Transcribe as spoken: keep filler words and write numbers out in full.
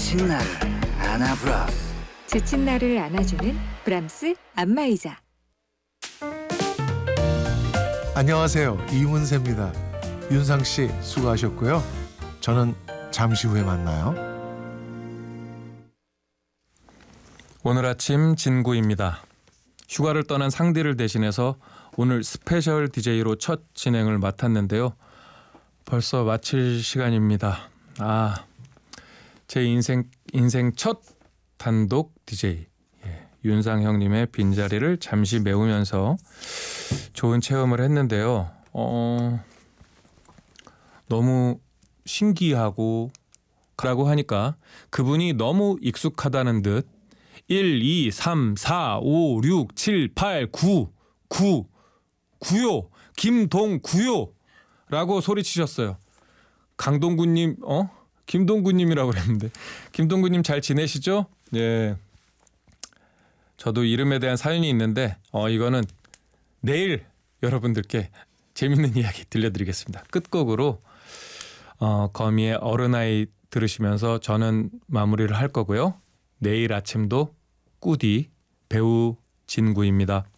지친 나를 안아브라스. 지친 나를 안아주는 브람스 안마의자. 안녕하세요. 이문세입니다. 윤상 씨 수고하셨고요. 저는 잠시 후에 만나요. 오늘 아침 진구입니다. 휴가를 떠난 상디를 대신해서 오늘 스페셜 디제이로 첫 진행을 맡았는데요. 벌써 마칠 시간입니다. 아, 제 인생 인생 첫 단독 디제이. 예, 윤상 형님의 빈자리를 잠시 메우면서 좋은 체험을 했는데요. 어, 너무 신기하고 라고 하니까 그분이 너무 익숙하다는 듯 일, 이, 삼, 사, 오, 육, 칠, 팔, 구, 구, 구요, 김동구요 라고 소리치셨어요. 강동구님, 어? 김동구님이라고 그랬는데 김동구님 잘 지내시죠? 예. 저도 이름에 대한 사연이 있는데 어 이거는 내일 여러분들께 재밌는 이야기 들려드리겠습니다. 끝곡으로 어, 거미의 어른아이 들으시면서 저는 마무리를 할 거고요. 내일 아침도 꾸디 배우 진구입니다.